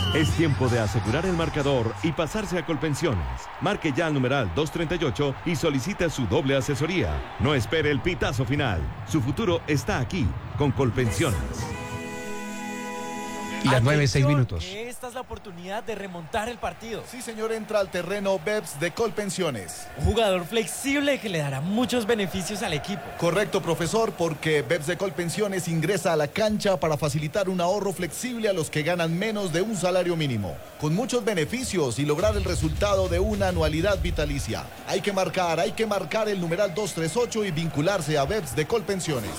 Es tiempo de asegurar el marcador y pasarse a Colpensiones. Marque ya al numeral 238 y solicite su doble asesoría. No espere el pitazo final. Su futuro está aquí, con Colpensiones. Y las 9:06. Esta es la oportunidad de remontar el partido. Sí, señor, entra al terreno BEPS de Colpensiones. Un jugador flexible que le dará muchos beneficios al equipo. Correcto, profesor, porque BEPS de Colpensiones ingresa a la cancha para facilitar un ahorro flexible a los que ganan menos de un salario mínimo, con muchos beneficios y lograr el resultado de una anualidad vitalicia. Hay que marcar el numeral 238 y vincularse a BEPS de Colpensiones.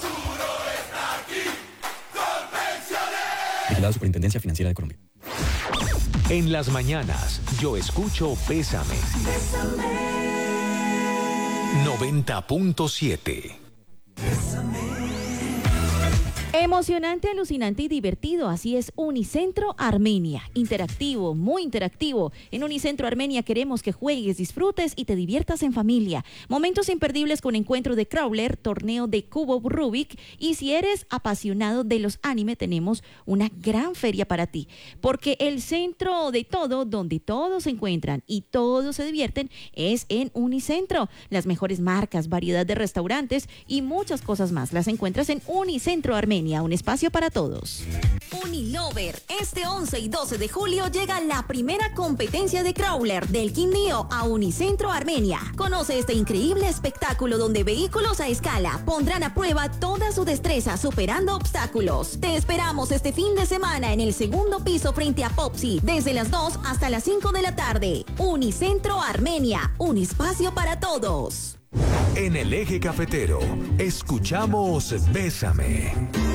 La Superintendencia Financiera de Colombia. En las mañanas, yo escucho Bésame. 90.7. Emocionante, alucinante y divertido, así es Unicentro Armenia. Interactivo, muy interactivo. En Unicentro Armenia queremos que juegues, disfrutes y te diviertas en familia. Momentos imperdibles con encuentro de crawler, torneo de cubo Rubik, y si eres apasionado de los anime tenemos una gran feria para ti. Porque el centro de todo, donde todos se encuentran y todos se divierten, es en Unicentro. Las mejores marcas, variedad de restaurantes y muchas cosas más las encuentras en Unicentro Armenia. Un espacio para todos. Unilover, este 11 y 12 de julio llega la primera competencia de crawler del Quindío a Unicentro Armenia. Conoce este increíble espectáculo donde vehículos a escala pondrán a prueba toda su destreza superando obstáculos. Te esperamos este fin de semana en el segundo piso frente a Popsi, desde las 2 hasta las 5 de la tarde. Unicentro Armenia, un espacio para todos. En el eje cafetero, escuchamos Bésame.